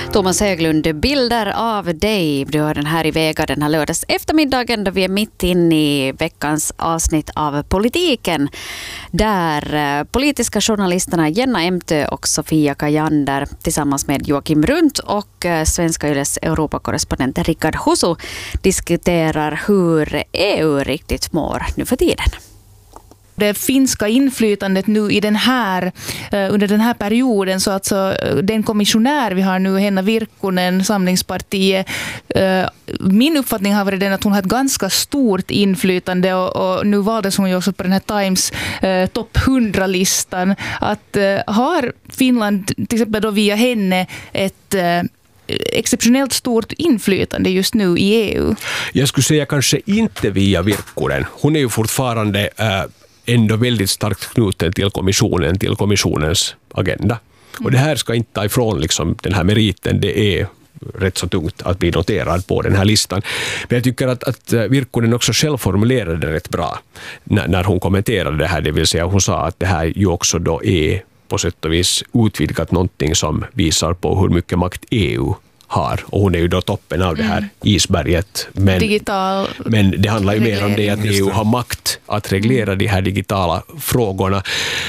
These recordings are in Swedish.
Thomas Höglund, bilder av dig. Du har den här i Vega den här lördags eftermiddagen då vi är mitt inne i veckans avsnitt av Politiken. Där politiska journalisterna Jenna Emtö och Sofia Kajander tillsammans med Joakim Runt och Svenska Yles Europakorrespondent Rickard Husu diskuterar hur EU riktigt mår nu för tiden. Det finska inflytandet nu i under den här perioden, så alltså den kommissionär vi har nu, Henna Virkkunen, Samlingspartiet, min uppfattning har varit den att hon har ett ganska stort inflytande och nu valdes hon ju också på den här Times topp 100-listan. Att har Finland till exempel då via henne ett exceptionellt stort inflytande just nu i EU? Jag skulle säga kanske inte via Virkkunen. Hon är ju fortfarande ändå väldigt starkt knuten till kommissionens agenda. Och det här ska inte ta ifrån liksom, den här meriten. Det är rätt så tungt att bli noterad på den här listan. Men jag tycker att Virkkunen också själv formulerade det rätt bra när hon kommenterade det här. Det vill säga hon sa att det här ju också då är på sätt och vis utvidgat någonting som visar på hur mycket makt EU har. Och hon är ju då toppen av det här isberget. Men det handlar ju mer om det att EU har makt att reglera de här digitala frågorna.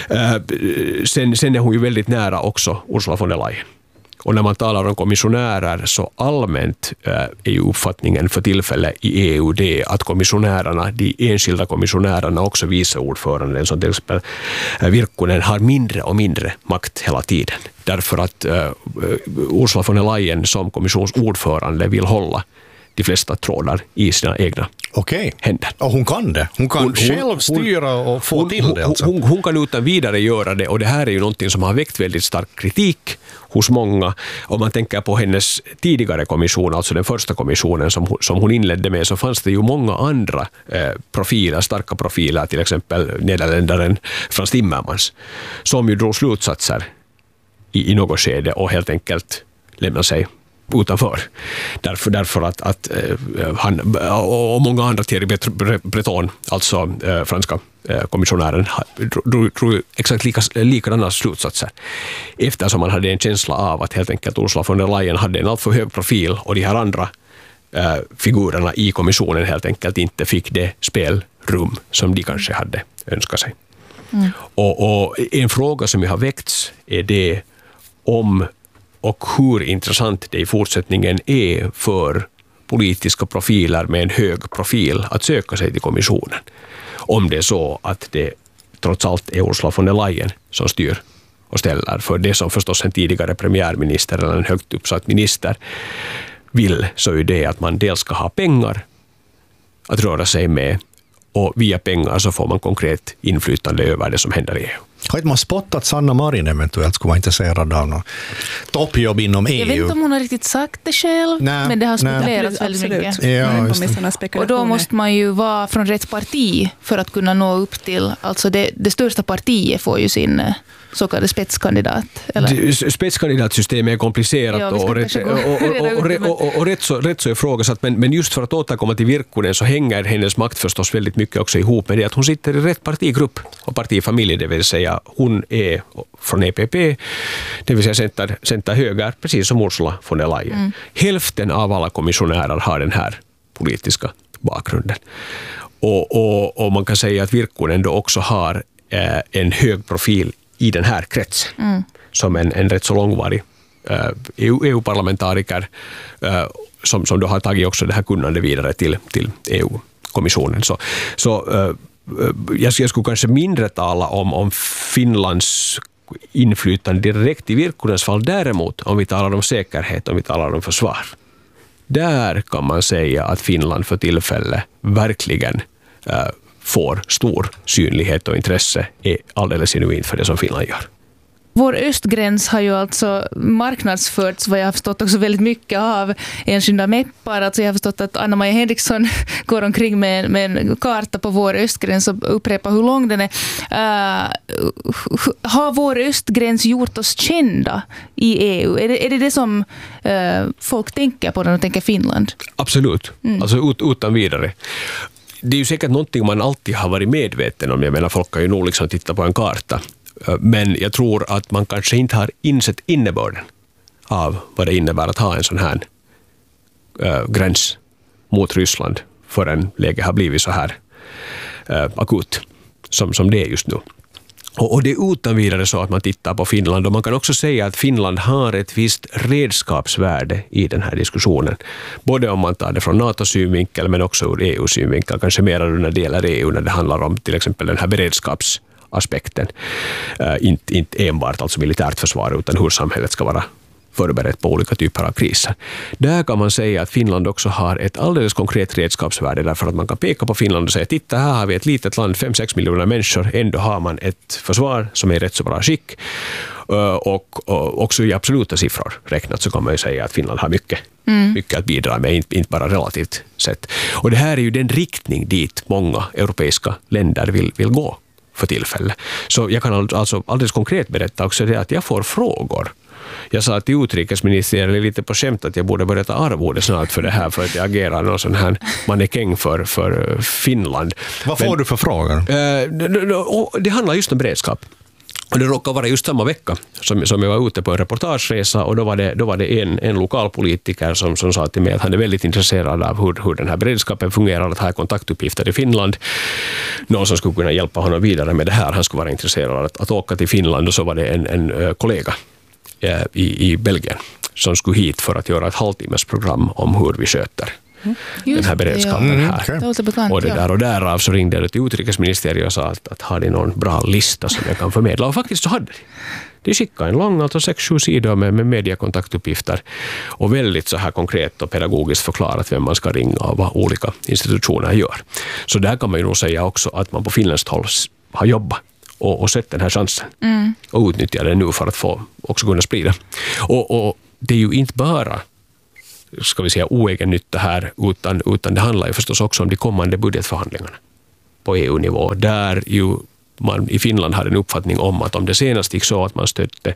Sen är hon ju väldigt nära också Ursula von der Leyen. Och när man talar om kommissionärer så allmänt är ju uppfattningen för tillfället i EU det att kommissionärerna, de enskilda kommissionärerna, också vice ordföranden som till exempel Virkkunen, har mindre och mindre makt hela tiden. Därför att Ursula von der Leyen som kommissionsordförande vill hålla de flesta trådar i sina egna händer. Och hon kan det. Hon kan själv styra och få till det. Alltså. Hon kan utan vidare göra det, och det här är ju någonting som har väckt väldigt stark kritik hos många. Om man tänker på hennes tidigare kommission, alltså den första kommissionen som hon inledde med, så fanns det ju många andra starka profiler, till exempel nederländaren Frans Timmermans, som ju drog slutsatser i något skede och helt enkelt lämnade sig utanför. Därför att han och många andra, Thierry Breton, alltså franska kommissionären, drog exakt likadana slutsatser, eftersom man hade en känsla av att helt enkelt Ursula von der Leyen hade en alltför hög profil och de här andra figurerna i kommissionen helt enkelt inte fick det spelrum som de kanske hade önskat sig. Och en fråga som har väckts är det om och hur intressant det i fortsättningen är för politiska profiler med en hög profil att söka sig till kommissionen. Om det är så att det trots allt är Ursula von der Leyen som styr och ställer. För det som förstås en tidigare premiärminister eller en högt uppsatt minister vill, så är det att man dels ska ha pengar att röra sig med, och via pengar så får man konkret inflytande över det som händer i EU. Har inte man spottat Sanna Marin eventuellt skulle vara intresserad av något toppjobb inom EU? Jag vet inte om hon har riktigt sagt det själv, men det har spekulerats väldigt mycket. Ja, och då måste man ju vara från rätt parti för att kunna nå upp till, alltså det största partiet får ju sin så kallad spetskandidat. Eller? Spetskandidatsystemet är komplicerat och rätt så ifrågasatt, men just för att återkomma till Virkkunen så hänger hennes makt förstås väldigt mycket också ihop med det att hon sitter i rätt partigrupp och partifamilj, det vill säga hon är från EPP, det vill säga center höger, precis som Ursula von der Leyen. Hälften av alla kommissionärer har den här politiska bakgrunden. Och man kan säga att Virkkunen då också har en hög profil i den här kretsen som en rätt så långvarig EU-parlamentariker som då har tagit också det här kunnande vidare till EU-kommissionen. Så jag skulle kanske mindre tala om Finlands inflytande direkt i Virkkunens fall. Däremot, om vi talar om säkerhet, om vi talar om försvar, där kan man säga att Finland för tillfället verkligen får stor synlighet och intresse är alldeles genuint för det som Finland gör. Vår östgräns har ju alltså marknadsförts, vad jag har förstått, också väldigt mycket av enskilda meppar. Alltså jag har förstått att Anna-Maja Henriksson går omkring med en karta på vår östgräns och upprepar hur lång den är. Har vår östgräns gjort oss kända i EU? Är det som folk tänker på när de tänker Finland? Absolut, alltså utan vidare. Det är ju säkert någonting man alltid har varit medveten om. Jag menar, folk har ju nog liksom tittat på en karta. Men jag tror att man kanske inte har insett innebörden av vad det innebär att ha en sån här gräns mot Ryssland förrän läget har blivit så här akut som det är just nu. Och det är utan vidare så att man tittar på Finland, och man kan också säga att Finland har ett visst redskapsvärde i den här diskussionen. Både om man tar det från NATO-synvinkel men också ur EU-synvinkel, kanske mer när det gäller EU när det handlar om till exempel den här beredskapsaspekten. Inte enbart alltså militärt försvar utan hur samhället ska vara förberett på olika typer av kriser. Där kan man säga att Finland också har ett alldeles konkret redskapsvärde, därför att man kan peka på Finland och säga, titta här har vi ett litet land, 5-6 miljoner människor, ändå har man ett försvar som är rätt så bra skick, och också i absoluta siffror räknat så kan man ju säga att Finland har mycket att bidra med, inte bara relativt sett. Och det här är ju den riktning dit många europeiska länder vill gå för tillfället. Så jag kan alltså alldeles konkret berätta också det att jag får frågor. Jag sa till utrikesministeriet lite på skämt att jag borde börja ta arvode snart för det här, för att jag agerar någon sån här mannekäng för Finland. Vad får du för frågor? Det handlar just om beredskap. Och det råkar vara just samma vecka som jag var ute på en reportageresa, och då var det en lokalpolitiker som sa till mig att han är väldigt intresserad av hur den här beredskapen fungerar, att ha kontaktuppgifter i Finland. Någon som skulle kunna hjälpa honom vidare med det här. Han skulle vara intresserad av att åka till Finland, och så var det en kollega i Belgien som skulle hit för att göra ett halvtimmesprogram om hur vi sköter den här beredskapen här. Och därav så ringde jag till utrikesministeriet och sa att har de någon bra lista som jag kan förmedla, och faktiskt så hade de skickade en lång, alltså 6-7 sidor med mediekontaktuppgifter och väldigt så här konkret och pedagogiskt förklarat vem man ska ringa och vad olika institutioner gör. Så där kan man ju nog säga också att man på finländskt håll har jobbat och sett den här chansen och utnyttjar den nu för att få också kunna sprida. Och det är ju inte bara, ska vi säga, oegen nytta här, utan det handlar ju förstås också om de kommande budgetförhandlingarna på EU-nivå, där ju man i Finland hade en uppfattning om att om det senast gick så att man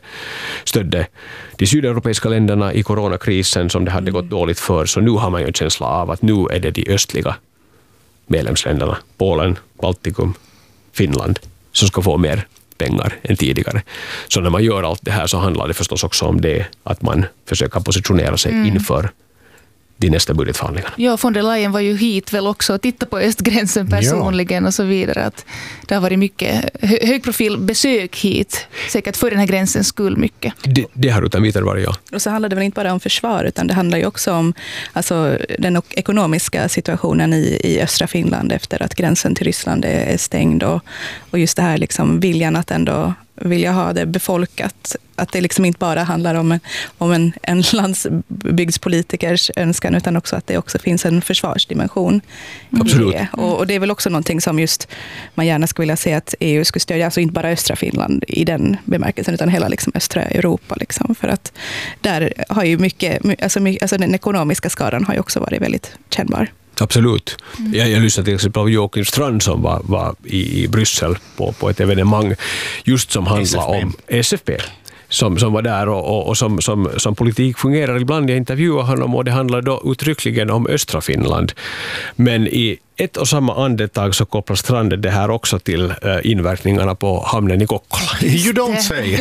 stödde de sydeuropeiska länderna i coronakrisen som det hade gått dåligt för, så nu har man ju en känsla av att nu är det de östliga medlemsländerna, Polen, Baltikum, Finland, som ska få mer pengar än tidigare. Så när man gör allt det här så handlar det förstås också om det, att man försöker positionera sig inför de nästa budgetförhandlingarna. Ja, von der Leyen var ju hit väl också och titta på östgränsen personligen och så vidare. Att det har varit mycket högprofilbesök hit, säkert för den här gränsens skull mycket. Det har utan vidare varit, ja. Och så handlar det väl inte bara om försvar, utan det handlar ju också om alltså, den ekonomiska situationen i östra Finland efter att gränsen till Ryssland är stängd, och just det här liksom viljan att ändå vilja ha det befolkat. Att det liksom inte bara handlar om en landsbygdspolitikers önskan, utan också att det också finns en försvarsdimension. Absolut. I det. Och det är väl också någonting som just man gärna skulle vilja se att EU skulle stödja, alltså inte bara östra Finland i den bemärkelsen, utan hela liksom östra Europa. Liksom, för att där har ju mycket, alltså den ekonomiska skadan har ju också varit väldigt kännbar. Absolut. Jag lyssnade till exempel av Joakim Strand som var i Bryssel på ett evenemang just som handlar om SFP. Som var där och som politik fungerar ibland. Jag intervjuade honom och det handlar då uttryckligen om östra Finland. Men i ett och samma andetag så kopplar Strand det här också till inverkningarna på hamnen i Kokkola. You don't say.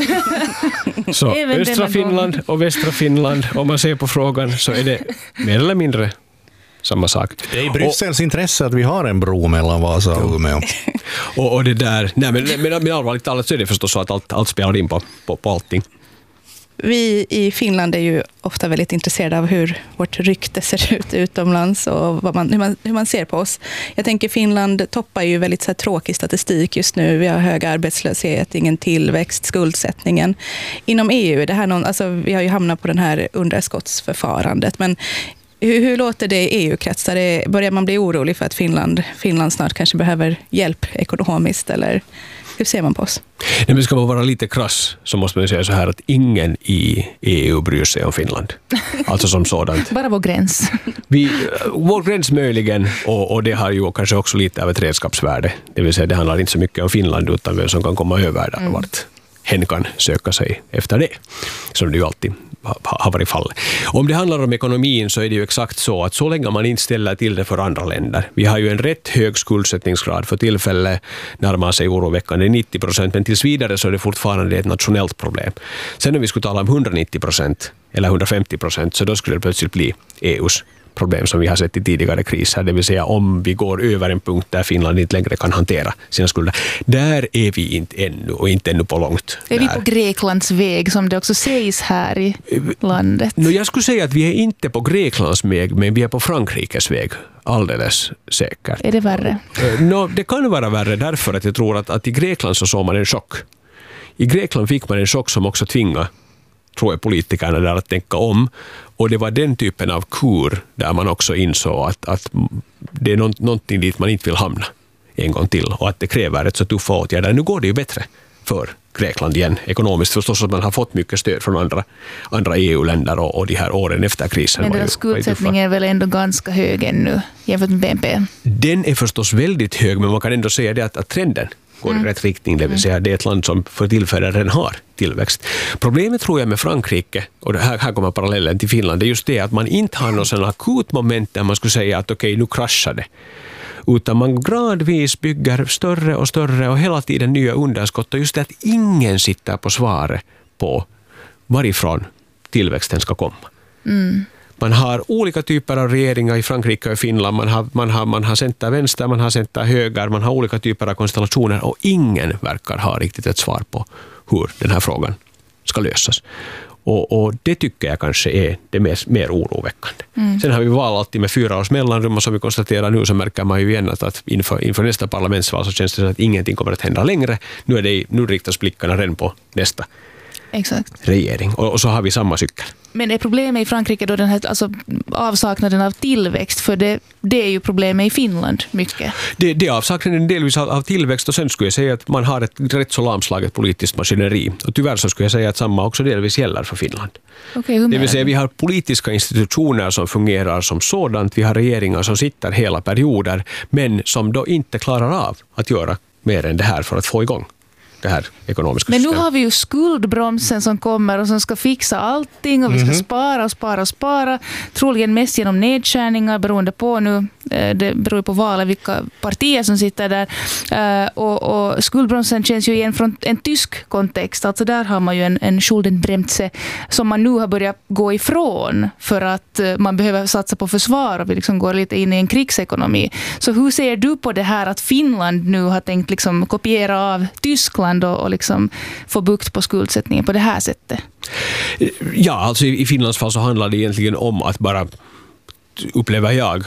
Så östra Finland och västra Finland, om man ser på frågan, så är det mer eller mindre samma sak. Det är i Bryssels intresse att vi har en bro mellan Vasa och Umeå. Och det där, men allvarligt talat så är det förstås så att allt spelar in på allting. Vi i Finland är ju ofta väldigt intresserade av hur vårt rykte ser ut utomlands och hur man ser på oss. Jag tänker Finland toppar ju väldigt så här tråkig statistik just nu. Vi har hög arbetslöshet, ingen tillväxt, skuldsättningen. Inom EU är det här alltså vi har ju hamnat på den här underskottsförfarandet, men hur låter det i EU-kretsar? Börjar man bli orolig för att Finland snart kanske behöver hjälp ekonomiskt, eller hur ser man på oss? Nej, men ska man vara lite krass så måste man säga så här att ingen i EU bryr sig om Finland. Alltså som sådant. Bara vår gräns. Vår gräns möjligen, och det har ju kanske också lite av ett redskapsvärde. Det vill säga det handlar inte så mycket om Finland utan vem som kan komma över där och vart hen kan söka sig efter det. Som det ju alltid har varit fallet. Om det handlar om ekonomin så är det ju exakt så att så länge man inte ställer till det för andra länder. Vi har ju en rätt hög skuldsättningsgrad för tillfället, närmar sig oroväckande 90%, men tills vidare så är det fortfarande ett nationellt problem. Sen om vi skulle tala om 190% eller 150%, så då skulle det plötsligt bli EUs problem som vi har sett i tidigare kriser, det vill säga om vi går över en punkt där Finland inte längre kan hantera sina skulder. Där är vi inte ännu, och inte ännu på långt. Är vi på Greklands väg, som det också sägs här i landet? Jag skulle säga att vi är inte på Greklands väg, men vi är på Frankrikes väg. Alldeles säkert. Är det värre? Det kan vara värre därför att jag tror att i Grekland så såg man en chock. I Grekland fick man en chock som också tvingade, tror jag, politikerna där att tänka om. Och det var den typen av kur där man också insåg att det är någonting dit man inte vill hamna en gång till. Och att det kräver ett så tuffa åtgärder. Nu går det ju bättre för Grekland igen ekonomiskt. Förstås att man har fått mycket stöd från andra EU-länder och de här åren efter krisen. Men den skuldsättningen är väl ändå ganska hög ännu jämfört med BNP? Den är förstås väldigt hög, men man kan ändå säga det att trenden går i rätt riktning, det vill säga det är ett land som för tillfället redan har tillväxt. Problemet tror jag med Frankrike, och det här kommer parallellen till Finland, det är just det att man inte har någon sån akut moment där man skulle säga att okej, nu kraschar det. Utan man gradvis bygger större och större och hela tiden nya underskott, och just det att ingen sitter på svaret på varifrån tillväxten ska komma. Man har olika typer av regeringar i Frankrike och Finland. Man har center vänster, man har center höger, man har olika typer av konstellationer, och ingen verkar ha riktigt ett svar på hur den här frågan ska lösas. Och det tycker jag kanske är det mer oroväckande. Sen har vi val alltid med 4 års mellanrum, och som vi konstaterar nu så märker man ju igen att inför nästa parlamentsval så känns det som att ingenting kommer att hända längre. Nu riktas blickarna redan på nästa regering. Och så har vi samma cykel. Men är problemet i Frankrike då den här, alltså avsaknaden av tillväxt? För det är ju problemet i Finland mycket. Det är avsaknaden delvis av tillväxt, och sen skulle jag säga att man har ett rätt så lamslaget politiskt maskineri. Och tyvärr så skulle jag säga att samma också delvis gäller för Finland. Det vill säga vi har politiska institutioner som fungerar som sådant. Vi har regeringar som sitter hela perioder, men som då inte klarar av att göra mer än det här för att få igång det här ekonomiska systemet. Men nu har vi ju skuldbromsen som kommer och som ska fixa allting, och vi ska spara. Troligen mest genom nedskärningar beroende på nu. Det beror på valet vilka partier som sitter där. Och skuldbromsen känns ju igen från en tysk kontext. Alltså där har man ju en Schuldenbremse som man nu har börjat gå ifrån för att man behöver satsa på försvar, och vi liksom går lite in i en krigsekonomi. Så hur ser du på det här att Finland nu har tänkt liksom kopiera av Tyskland och liksom få bukt på skuldsättningen på det här sättet? Ja, alltså i Finlands fall så handlar det egentligen om att bara, upplever jag,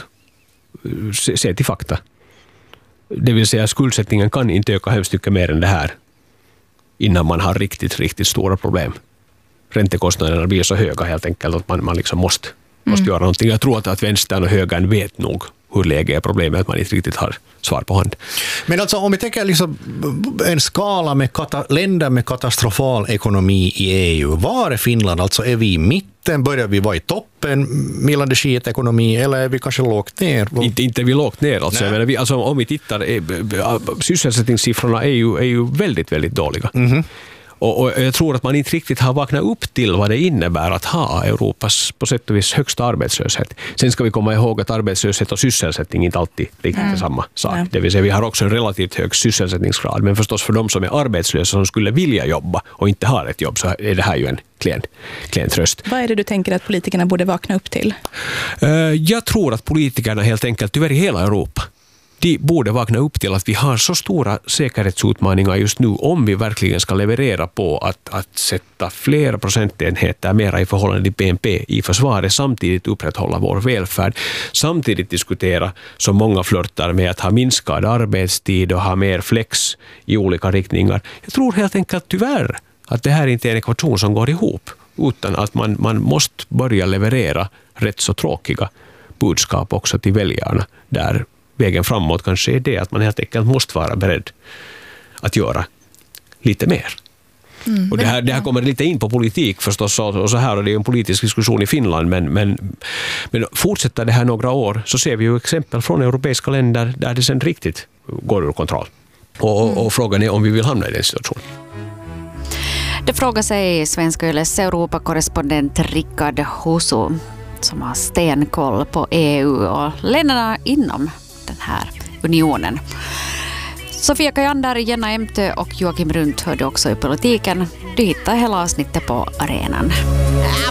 se till fakta. Det vill säga skuldsättningen kan inte öka hemskt mycket mer än det här innan man har riktigt, riktigt stora problem. Räntekostnaderna blir så höga helt enkelt att man liksom måste göra någonting. Jag tror att vänstern och högern vet nog hur läget är, problemet att man inte riktigt har svar på hand. Men alltså om vi tänker liksom en skala med länder med katastrofal ekonomi i EU, var är Finland? Alltså är vi i mitten, börjar vi vara i toppen mellan skitekonomi, eller är vi kanske lågt ner? Inte vi lågt ner. Alltså, jag menar, alltså om vi tittar, sysselsättningssiffrorna är ju väldigt, väldigt dåliga. Och jag tror att man inte riktigt har vaknat upp till vad det innebär att ha Europas på sätt och vis högsta arbetslöshet. Sen ska vi komma ihåg att arbetslöshet och sysselsättning inte alltid riktigt är samma sak. Det vill säga vi har också en relativt hög sysselsättningsgrad, men förstås för de som är arbetslösa som skulle vilja jobba och inte har ett jobb, så är det här ju en klen tröst. Vad är det du tänker att politikerna borde vakna upp till? Jag tror att politikerna helt enkelt, tyvärr i hela Europa, de borde vakna upp till att vi har så stora säkerhetsutmaningar just nu om vi verkligen ska leverera på att sätta flera procentenheter mera i förhållande till BNP i försvaret, samtidigt upprätthålla vår välfärd, samtidigt diskutera som många flörtar med att ha minskad arbetstid och ha mer flex i olika riktningar. Jag tror helt enkelt tyvärr att det här inte är en ekvation som går ihop, utan att man måste börja leverera rätt så tråkiga budskap också till väljarna, där vägen framåt kanske är det att man helt enkelt måste vara beredd att göra lite mer. Och det här kommer lite in på politik förstås, och så här, och det är en politisk diskussion i Finland, men fortsätter det här några år så ser vi ju exempel från europeiska länder där det sen riktigt går ur kontroll. Och frågan är om vi vill hamna i den situationen. Det frågar sig Svenska Yles Europakorrespondent Rickard Husu, som har stenkoll på EU och länderna inom den här unionen. Sofia Kajander, Jenna Emtö och Joakim Rundt hörde också i politiken. Du hittar hela avsnittet på arenan.